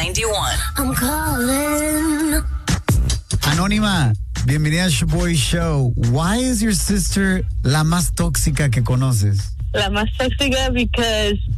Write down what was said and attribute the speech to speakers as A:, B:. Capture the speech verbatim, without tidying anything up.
A: ninety-one.
B: I'm calling.
C: Anónima, bienvenida a Shaboy Show. Why is your sister la más tóxica que conoces?
D: La más tóxica because